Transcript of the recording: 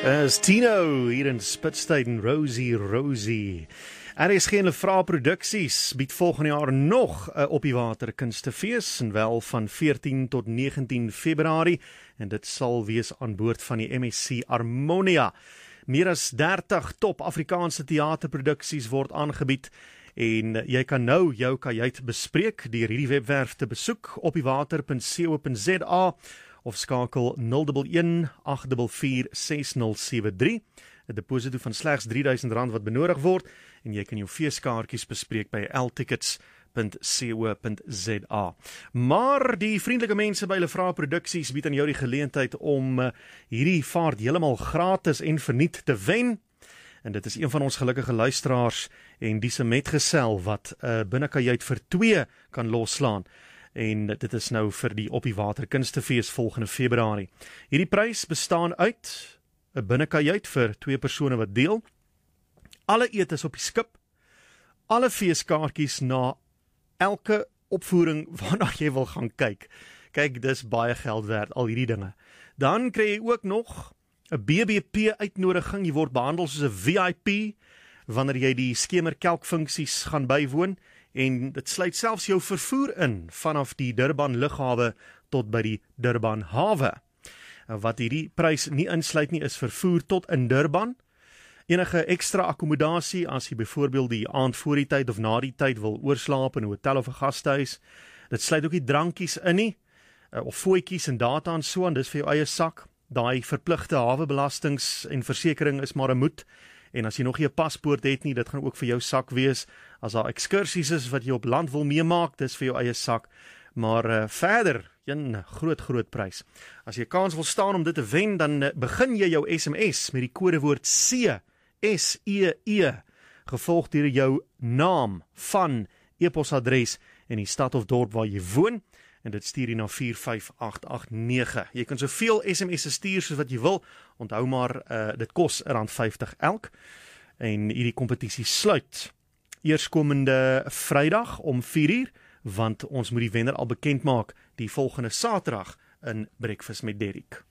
Is Tino hier in Spitstein, Rosie. RSG en Lefra Produksies bied volgende jaar nog 'n op die water kunstefees en wel van 14 tot 19 Februarie en dit sal wees aan boord van die MSC Harmonia. Meer as 30 top Afrikaanse teaterproduksies word aangebied en jy kan nou jou kajuit bespreek deur hierdie webwerf te besoek op diewater.co.za of skakel 011 844 6073. 'n Deposito van slegs R3000 wat benodig word en jy kan jou feeskaartjies bespreek by ltickets.co.za. Maar die vriendelike mense by Lefra Produksies bied aan jou die geleentheid om hierdie vaart heeltemal gratis en verniet te wen. En dit is een van ons gelukkige luisteraars en die se metgesel wat 'n binnekajuit vir 2 kan losslaan. En dit is nou vir die op die water kunstefees volgende Februarie. Hierdie prys bestaan uit 'n binnekajuit vir 2 persone wat deel, alle etes op die skip, alle feeskaartjies na elke opvoering waarna jy wil gaan kyk. Kyk, dis baie geld werd, al hierdie dinge. Dan kry jy ook nog 'n BBP uitnodiging, jy word behandel soos 'n VIP, wanneer jy die skemerkelkfunksies gaan bywoon, en dit sluit selfs jou vervoer in, vanaf die Durban lughawe tot by die Durban hawe. Wat hierdie prys nie insluit nie, is vervoer tot in Durban, enige ekstra akkommodasie, as jy byvoorbeeld die aand voor die tyd of na die tyd wil oorslaap in 'n hotel of 'n gastehuis, dit sluit ook die drankies in nie, of fooitjies en data en so aan, dis vir jou eie sak. Daai verpligte hawebelastings en versekering is maar 'n moet, en as jy nog nie 'n paspoort het nie, dit gaan ook vir jou sak wees. As daar ekskursies is wat jy op land wil meemaak, dis vir jou eie sak. Maar verder, een groot prys. As jy kans wil staan om dit te wen, dan begin jy jou SMS met die kodewoord CSEE, gevolg deur jou naam, van, e-posadres en die stad of dorp waar jy woon, en dit stuur jy na 45889. Jy kan soveel SMS'e stuur soos wat jy wil, onthou maar, dit kos R50 elk, en hierdie kompetisie sluit eerskomende Vrydag om 4:00, want ons moet die wenner al bekend maak die volgende Saterdag in Breakfast met Derrick.